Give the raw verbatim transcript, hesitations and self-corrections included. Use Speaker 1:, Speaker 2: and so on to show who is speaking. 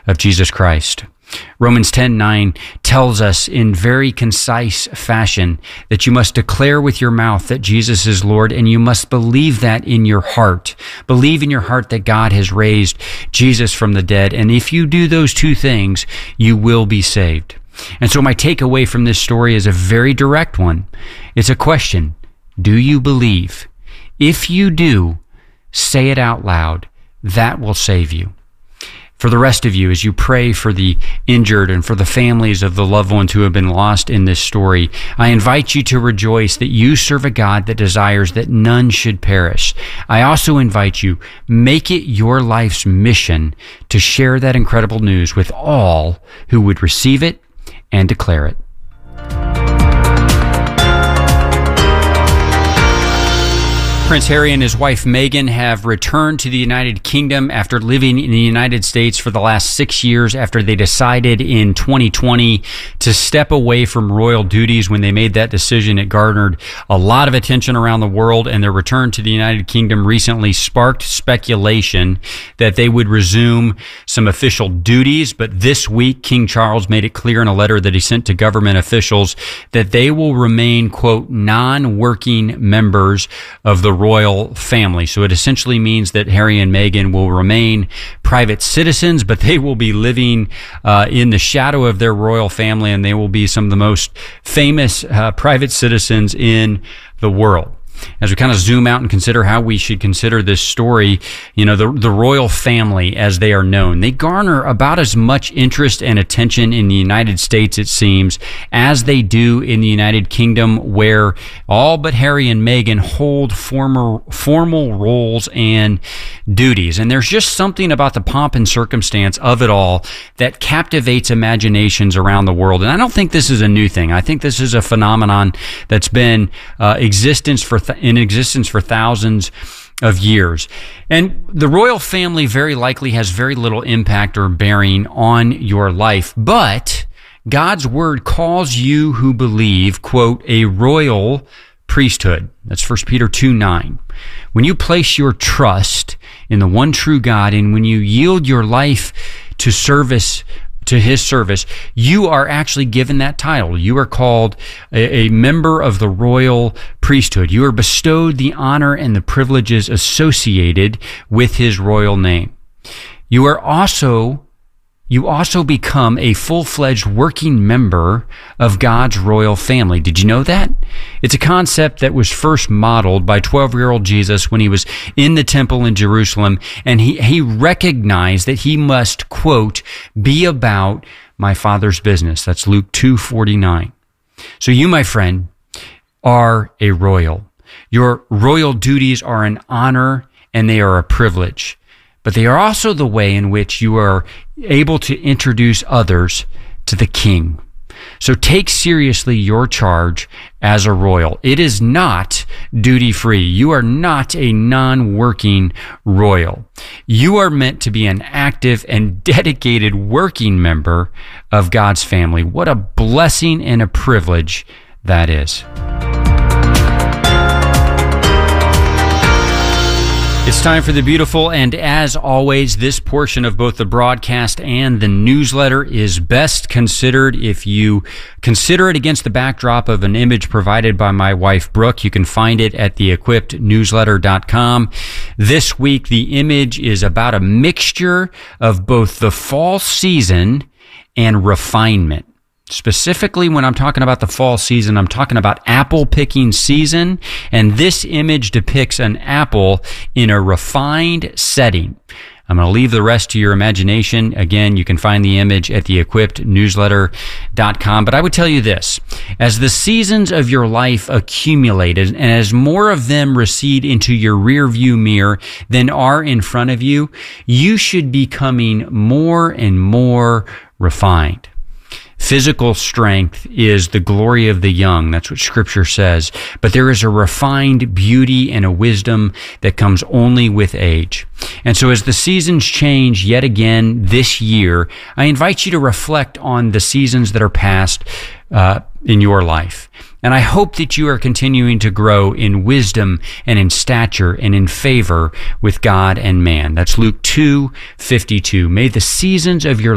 Speaker 1: of Jesus Christ. Romans ten nine tells us in very concise fashion that you must declare with your mouth that Jesus is Lord, and you must believe that in your heart. Believe in your heart that God has raised Jesus from the dead, and if you do those two things, you will be saved. And so my takeaway from this story is a very direct one. It's a question. Do you believe? If you do, say it out loud. That will save you. For the rest of you, as you pray for the injured and for the families of the loved ones who have been lost in this story, I invite you to rejoice that you serve a God that desires that none should perish. I also invite you, make it your life's mission to share that incredible news with all who would receive it and declare it. Prince Harry and his wife Meghan have returned to the United Kingdom after living in the United States for the last six years after they decided in twenty twenty to step away from royal duties. When they made that decision, it garnered a lot of attention around the world, and their return to the United Kingdom recently sparked speculation that they would resume some official duties. But this week, King Charles made it clear in a letter that he sent to government officials that they will remain, quote, non-working members of the royal family. So it essentially means that Harry and Meghan will remain private citizens, but they will be living uh, in the shadow of their royal family, and they will be some of the most famous uh, private citizens in the world. As we kind of zoom out and consider how we should consider this story, you know, the, the royal family, as they are known, they garner about as much interest and attention in the United States, it seems, as they do in the United Kingdom, where all but Harry and Meghan hold former, formal roles and duties. And there's just something about the pomp and circumstance of it all that captivates imaginations around the world. And I don't think this is a new thing. I think this is a phenomenon that's been uh, existence for in existence for thousands of years. And the royal family very likely has very little impact or bearing on your life, but God's word calls you who believe, quote, a royal priesthood. That's First Peter two nine. When you place your trust in the one true God, and when you yield your life to service to his service, you are actually given that title. You are called a, a member of the royal priesthood. You are bestowed the honor and the privileges associated with his royal name. You are also You also become a full-fledged working member of God's royal family. Did you know that? It's a concept that was first modeled by twelve-year-old Jesus when he was in the temple in Jerusalem, and he, he recognized that he must, quote, be about my Father's business. That's Luke two forty-nine. So you, my friend, are a royal. Your royal duties are an honor and they are a privilege. But they are also the way in which you are able to introduce others to the King. So take seriously your charge as a royal. It is not duty-free. You are not a non-working royal. You are meant to be an active and dedicated working member of God's family. What a blessing and a privilege that is. It's time for the beautiful, and as always, this portion of both the broadcast and the newsletter is best considered if you consider it against the backdrop of an image provided by my wife, Brooke. You can find it at the equipped newsletter dot com. This week, the image is about a mixture of both the fall season and refinement. Specifically, when I'm talking about the fall season, I'm talking about apple picking season, and this image depicts an apple in a refined setting. I'm going to leave the rest to your imagination. Again, you can find the image at the equipped newsletter dot com. But I would tell you this, as the seasons of your life accumulate, and as more of them recede into your rear view mirror than are in front of you, you should be becoming more and more refined. Physical strength is the glory of the young. That's what Scripture says. But there is a refined beauty and a wisdom that comes only with age. And so as the seasons change yet again this year, I invite you to reflect on the seasons that are past uh, in your life. And I hope that you are continuing to grow in wisdom and in stature and in favor with God and man. That's Luke two fifty-two. May the seasons of your